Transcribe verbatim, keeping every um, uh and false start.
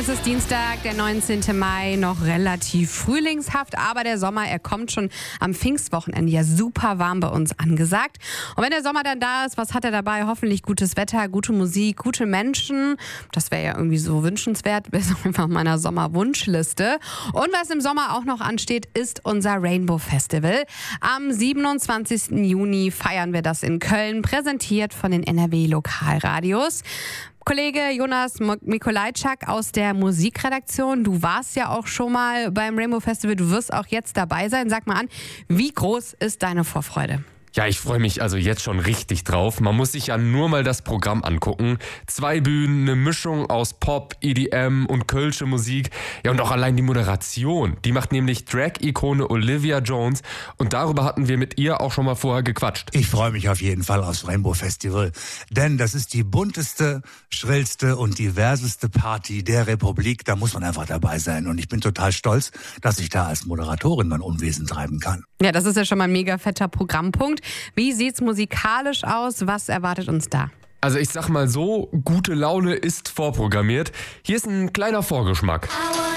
Es ist Dienstag, der neunzehnten Mai, noch relativ frühlingshaft, aber der Sommer, er kommt schon am Pfingstwochenende ja super warm bei uns angesagt. Und wenn der Sommer dann da ist, was hat er dabei? Hoffentlich gutes Wetter, gute Musik, gute Menschen. Das wäre ja irgendwie so wünschenswert, ist auf jeden Fall auf meiner Sommerwunschliste. Und was im Sommer auch noch ansteht, ist unser Rainbow Festival. Am siebenundzwanzigsten Juni feiern wir das in Köln, präsentiert von den N R W-Lokalradios. Kollege Jonas Mikolajczak aus der Musikredaktion, du warst ja auch schon mal beim Rainbow Festival, du wirst auch jetzt dabei sein. Sag mal an, wie groß ist deine Vorfreude? Ja, ich freue mich also jetzt schon richtig drauf. Man muss sich ja nur mal das Programm angucken. Zwei Bühnen, eine Mischung aus Pop, E D M und kölsche Musik. Ja, und auch allein die Moderation. Die macht nämlich Drag-Ikone Olivia Jones. Und darüber hatten wir mit ihr auch schon mal vorher gequatscht. Ich freue mich auf jeden Fall aufs Rainbow Festival. Denn das ist die bunteste, schrillste und diverseste Party der Republik. Da muss man einfach dabei sein. Und ich bin total stolz, dass ich da als Moderatorin mein Unwesen treiben kann. Ja, das ist ja schon mal ein mega fetter Programmpunkt. Wie sieht's musikalisch aus? Was erwartet uns da? Also ich sag mal so, gute Laune ist vorprogrammiert. Hier ist ein kleiner Vorgeschmack.